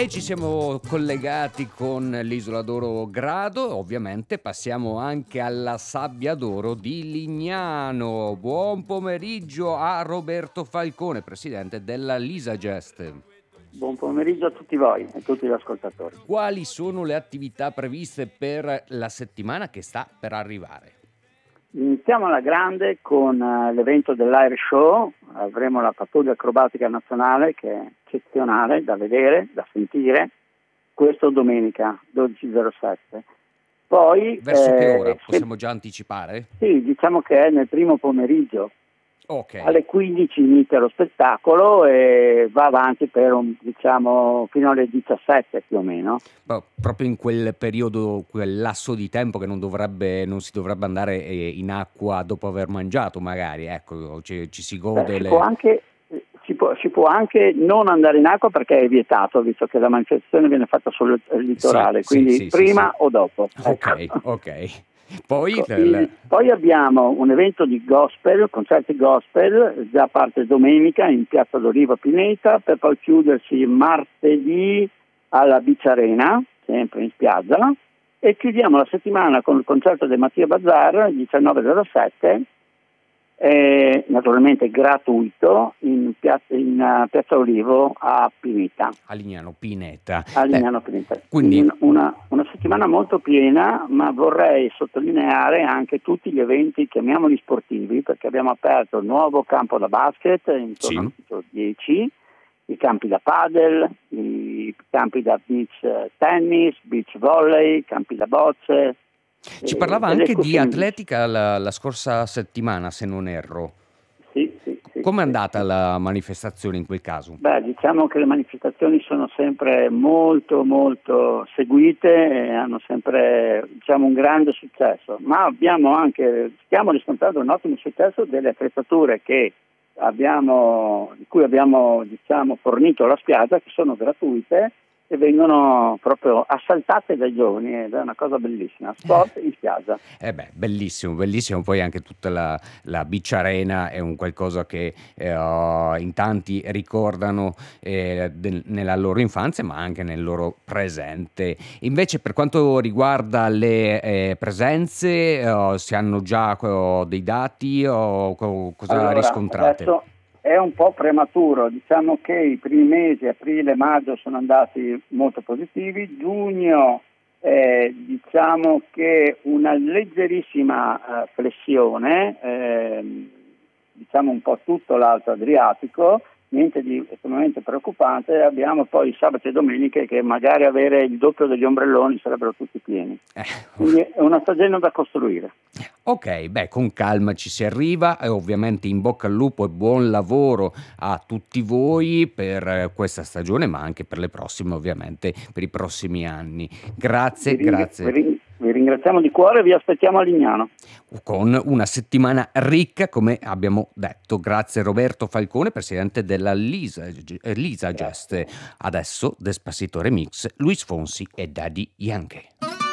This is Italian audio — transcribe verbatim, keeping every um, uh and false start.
E ci siamo collegati con l'isola d'Oro Grado, ovviamente passiamo anche alla Sabbia d'Oro di Lignano. Buon pomeriggio a Roberto Falcone, presidente della LISAGEST. Buon pomeriggio a tutti voi e a tutti gli ascoltatori. Quali sono le attività previste per la settimana che sta per arrivare? Iniziamo alla grande con uh, l'evento dell'Air Show. Avremo la pattuglia acrobatica nazionale, che è eccezionale da vedere, da sentire, questo domenica dodici zero sette. Poi Verso che eh, ora? se- Possiamo già anticipare? Sì, diciamo che è nel primo pomeriggio. Ok. Alle quindici inizia lo spettacolo e va avanti per un, diciamo fino alle diciassette più o meno. Pro- proprio in quel periodo, quel lasso di tempo che non dovrebbe, non si dovrebbe andare eh, in acqua dopo aver mangiato, magari, ecco, ci, ci si Beh, gode si le... può anche si può, si può anche non andare in acqua perché è vietato, visto che la manifestazione viene fatta sul litorale, Sì, sì, quindi sì, sì, prima sì. o dopo. Ok, Ecco. ok. Poi Ecco, del- il- poi abbiamo un evento di gospel, concerti gospel, già parte domenica in Piazza d'Olivo a Pineta, per poi chiudersi martedì alla Beach Arena, sempre in spiaggia, e chiudiamo la settimana con il concerto del Mattia Bazar, diciannove zero sette, eh, naturalmente gratuito, in Piazza, in, uh, Piazza Olivo a Pineta. a Lignano Pineta. A Beh, Lignano Pineta. quindi Quindi una, una settimana molto piena, ma vorrei sottolineare anche tutti gli eventi, chiamiamoli sportivi, perché abbiamo aperto il nuovo campo da basket, intorno Sì. a dieci, i campi da padel, i campi da beach tennis, beach volley, campi da bocce. Ci eh, parlava delle anche di escursioni beach. atletica la, la scorsa settimana, se non erro. Sì, sì, sì, Com'è sì, andata sì. la manifestazione in quel caso? Beh, diciamo che le manifestazioni sono sempre molto molto seguite e hanno sempre, diciamo, un grande successo, ma abbiamo anche, stiamo riscontrando un ottimo successo delle attrezzature che abbiamo, di cui abbiamo, diciamo, fornito la spiaggia, che sono gratuite e vengono proprio assaltate dai giovani ed è una cosa bellissima, sport in spiaggia. Eh beh, bellissimo, bellissimo. Poi anche tutta la, la Beach Arena è un qualcosa che eh, oh, in tanti ricordano eh, del- nella loro infanzia, ma anche nel loro presente. Invece, per quanto riguarda le eh, presenze, oh, si hanno già oh, dei dati o co- cosa Allora, riscontrate? adesso è un po' prematuro, diciamo che i primi mesi, aprile e maggio, sono andati molto positivi, giugno eh, diciamo che una leggerissima eh, flessione, ehm, diciamo un po' tutto l'Alto Adriatico, niente di estremamente preoccupante, abbiamo poi i sabati e domeniche che magari avere il doppio degli ombrelloni sarebbero tutti pieni, Eh, quindi è una stagione da costruire. Ok, beh, con calma ci si arriva e ovviamente in bocca al lupo e buon lavoro a tutti voi per eh, questa stagione, ma anche per le prossime, ovviamente, per i prossimi anni. Vi, Grazie, ring- vi grazie. ring- vi ringraziamo di cuore e vi aspettiamo a Lignano. Con una settimana ricca, come abbiamo detto. Grazie Roberto Falcone, presidente della Lisa, eh, Lisa Gest. Grazie. Adesso Despacito Remix, Luis Fonsi e Daddy Yankee.